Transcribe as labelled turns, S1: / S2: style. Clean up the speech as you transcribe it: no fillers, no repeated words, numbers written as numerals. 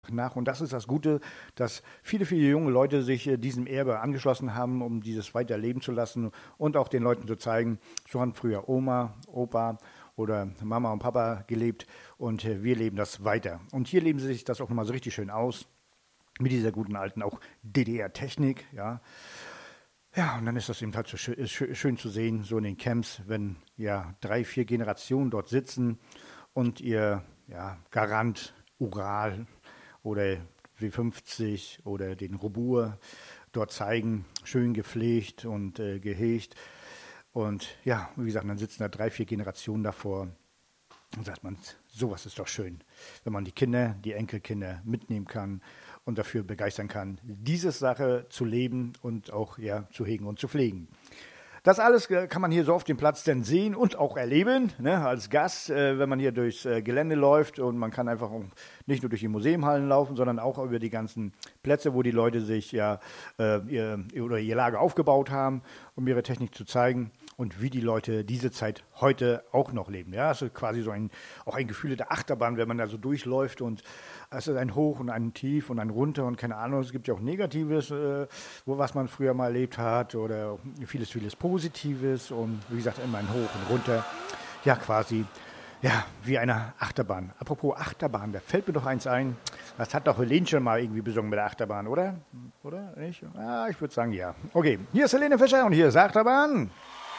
S1: nach. Und das ist das Gute, dass viele, viele junge Leute sich diesem Erbe angeschlossen haben, um dieses weiter leben zu lassen und auch den Leuten zu zeigen, so haben früher Oma, Opa oder Mama und Papa gelebt und wir leben das weiter. Und hier leben sie sich das auch nochmal so richtig schön aus, mit dieser guten alten auch DDR-Technik, ja. Ja, und dann ist das eben halt so schön zu sehen, so in den Camps, wenn ja 3, 4 Generationen dort sitzen und ihr Garant Ural oder W50 oder den Robur dort zeigen, schön gepflegt und gehegt. Und ja, wie gesagt, dann sitzen da 3, 4 Generationen davor und sagt man, sowas ist doch schön, wenn man die Kinder, die Enkelkinder mitnehmen kann und dafür begeistern kann, diese Sache zu leben und auch zu hegen und zu pflegen. Das alles kann man hier so auf dem Platz dann sehen und auch erleben, ne, als Gast, wenn man hier durchs Gelände läuft und man kann einfach nicht nur durch die Museumhallen laufen, sondern auch über die ganzen Plätze, wo die Leute sich ihr Lager aufgebaut haben, um ihre Technik zu zeigen und wie die Leute diese Zeit heute auch noch leben. Ja, es ist quasi so auch ein Gefühl der Achterbahn, wenn man da so durchläuft und es ist ein Hoch und ein Tief und ein Runter und keine Ahnung, es gibt ja auch Negatives, was man früher mal erlebt hat oder vieles, vieles Positives und wie gesagt immer ein Hoch und Runter. Ja, quasi, wie eine Achterbahn. Apropos Achterbahn, da fällt mir doch eins ein, das hat doch Helene schon mal irgendwie besungen mit der Achterbahn, oder? Oder nicht? Ja, ich würde sagen ja. Okay, hier ist Helene Fischer und hier ist Achterbahn.